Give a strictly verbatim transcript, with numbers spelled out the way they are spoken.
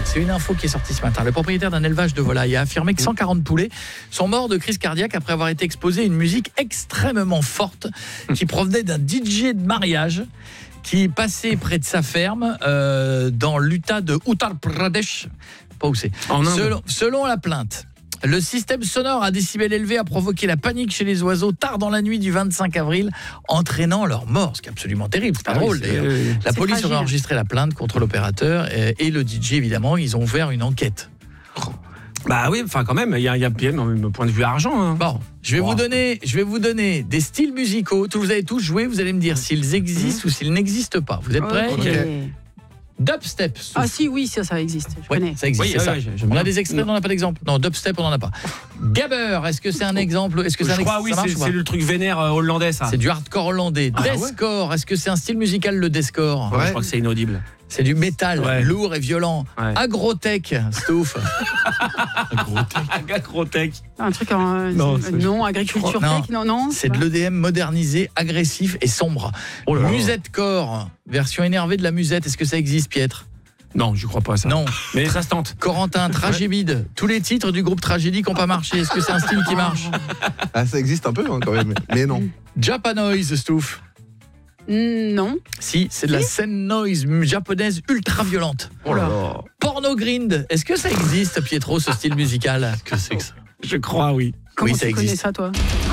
C'est une info qui est sortie ce matin. Le propriétaire d'un élevage de volailles a affirmé que cent quarante poulets sont morts de crise cardiaque après avoir été exposés à une musique extrêmement forte qui provenait d'un D J de mariage qui passait près de sa ferme euh, dans l'Utah de Uttar Pradesh. Pas où c'est. Selon, selon la plainte, le système sonore à décibels élevés a provoqué la panique chez les oiseaux tard dans la nuit du vingt-cinq avril, entraînant leur mort, ce qui est absolument terrible. C'est pas ah drôle oui, d'ailleurs. Euh, la police fragile. aurait enregistré la plainte contre l'opérateur et, et le D J évidemment, ils ont ouvert une enquête. Bah oui, enfin quand même, il y a, il y a même point de vue argent. Hein. Bon, je vais wow. vous donner, je vais vous donner des styles musicaux. Vous allez tous jouer, vous allez me dire s'ils existent mmh. ou s'ils n'existent pas. Vous êtes prêts? Okay. Okay. Dubstep. Ah si, oui, ça, ça existe. Je ouais, connais. Ça existe, oui, c'est oui, ça. Oui, on a des extraits, on n'en a pas d'exemple. Non, dubstep, on n'en a pas. Gabber, est-ce que c'est un exemple? Est-ce que c'est je un crois, ex- oui, c'est, c'est le truc vénère euh, hollandais, ça. C'est du hardcore hollandais. Ah, deathcore, ouais. Est-ce que c'est un style musical, le deathcore? Ouais. Je crois que c'est inaudible. C'est du métal, ouais. lourd et violent. Ouais. Agrotech, Stouff. Agrotech. Agrotech. Un truc en euh, non, non agriculture non. tech, non, non. C'est de l'E D M modernisé, agressif et sombre. Oh Musette-core, version énervée de la musette. Est-ce que ça existe, Pietre? Non, je crois pas ça. Non. Mais ça se tente. Corentin, Tragédie. Tous les titres du groupe Tragédie qui n'ont pas marché. Est-ce que c'est un style qui marche? Ah, ça existe un peu hein, quand même, mais non. Japanoise, Stouff. Non. Si, c'est de la scène noise japonaise ultra violente. Oh là. Porno grind. Est-ce que ça existe, Pietro, ce style musical? Que c'est que ça? Je crois, oui. Comment oui, tu ça existe. connais ça, toi?